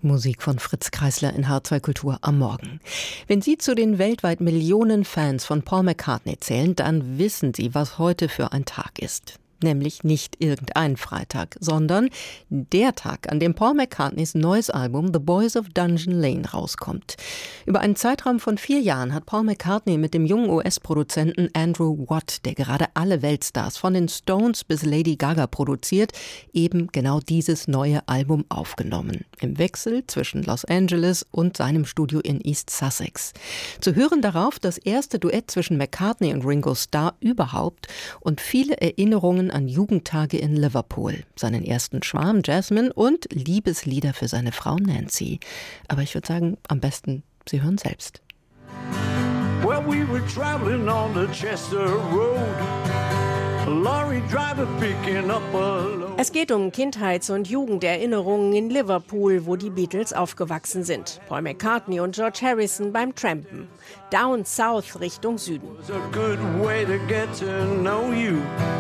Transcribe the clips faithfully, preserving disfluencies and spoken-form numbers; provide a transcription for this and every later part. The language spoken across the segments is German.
Musik von Fritz Kreisler in H zwei Kultur am Morgen. Wenn Sie zu den weltweit Millionen Fans von Paul McCartney zählen, dann wissen Sie, was heute für ein Tag ist. Nämlich nicht irgendein Freitag, sondern der Tag, an dem Paul McCartneys neues Album The Boys of Dungeon Lane rauskommt. Über einen Zeitraum von vier Jahren hat Paul McCartney mit dem jungen U S-Produzenten Andrew Watt, der gerade alle Weltstars von den Stones bis Lady Gaga produziert, eben genau dieses neue Album aufgenommen. Im Wechsel zwischen Los Angeles und seinem Studio in East Sussex. Zu hören darauf das erste Duett zwischen McCartney und Ringo Starr überhaupt und viele Erinnerungen an Jugendtage in Liverpool, seinen ersten Schwarm Jasmine und Liebeslieder für seine Frau Nancy. Aber ich würde sagen, am besten, Sie hören selbst. Well, we were traveling on the Chester Road. A lorry driver picking up a load. Es geht um Kindheits- und Jugenderinnerungen in Liverpool, wo die Beatles aufgewachsen sind. Paul McCartney und George Harrison beim Trampen. Down South Richtung Süden. It was a good way to get to know you.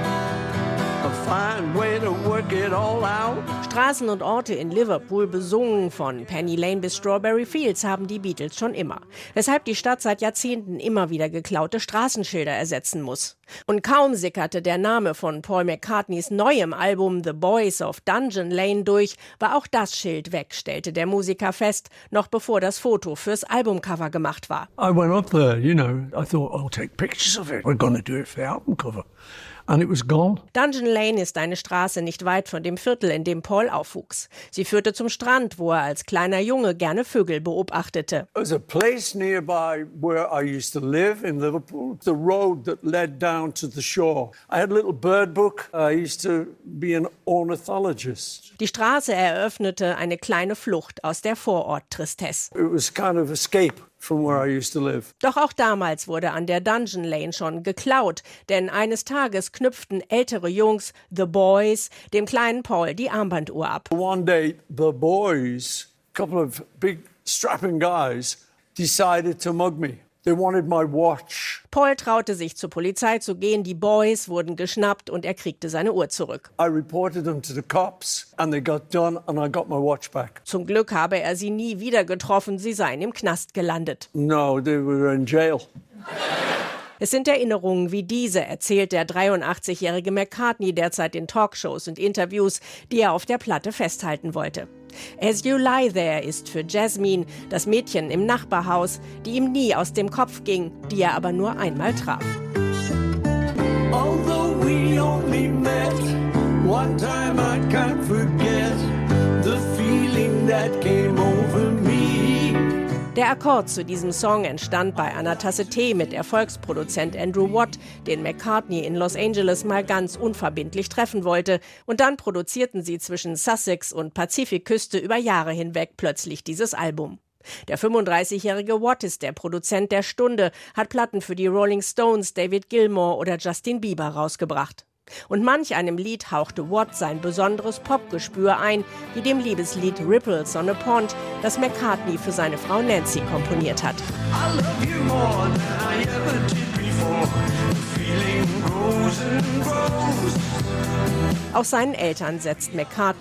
A fine way to work it all out. Straßen und Orte in Liverpool besungen, von Penny Lane bis Strawberry Fields, haben die Beatles schon immer. Weshalb die Stadt seit Jahrzehnten immer wieder geklaute Straßenschilder ersetzen muss. Und kaum sickerte der Name von Paul McCartneys neuem Album The Boys of Dungeon Lane durch, war auch das Schild weg, stellte der Musiker fest, noch bevor das Foto fürs Albumcover gemacht war. I went up there, you know, I thought I'll take pictures of it. We're gonna do it for the album cover. And it was gone. Dungeon Lane ist eine Straße nicht weit von dem Viertel, in dem Paul aufwuchs. Sie führte zum Strand, wo er als kleiner Junge gerne Vögel beobachtete. There's a place nearby where I used to live in Liverpool. The road that led down to the shore. I had a little bird book. I used to be an ornithologist. Die Straße eröffnete eine kleine Flucht aus der Vorort-Tristesse. It was kind of escape from where I used to live. Doch auch damals wurde an der Dungeon Lane schon geklaut, denn eines Tages knüpften ältere Jungs, The Boys, dem kleinen Paul die Armbanduhr ab. One day, the boys, a couple of big strapping guys, decided to mug me. They wanted my watch. Paul traute sich zur Polizei zu gehen, die Boys wurden geschnappt und er kriegte seine Uhr zurück. I reported them to the cops and they got done and I got my watch back. Zum Glück habe er sie nie wieder getroffen, sie seien im Knast gelandet. No, they were in jail. Es sind Erinnerungen wie diese, erzählt der dreiundachtzigjährige McCartney derzeit in Talkshows und Interviews, die er auf der Platte festhalten wollte. As You Lie There ist für Jasmine, das Mädchen im Nachbarhaus, die ihm nie aus dem Kopf ging, die er aber nur einmal traf. Although we only met one time, I can't forget the feeling that came over me. Der Akkord zu diesem Song entstand bei einer Tasse Tee mit Erfolgsproduzent Andrew Watt, den McCartney in Los Angeles mal ganz unverbindlich treffen wollte. Und dann produzierten sie zwischen Sussex und Pazifikküste über Jahre hinweg plötzlich dieses Album. Der fünfunddreißigjährige Watt ist der Produzent der Stunde, hat Platten für die Rolling Stones, David Gilmour oder Justin Bieber rausgebracht. Und manch einem Lied hauchte Watt sein besonderes Popgespür ein, wie dem Liebeslied Ripples on a Pond, das McCartney für seine Frau Nancy komponiert hat. I love you more than I ever did before. The feeling grows and grows. Auch seinen Eltern setzt McCartney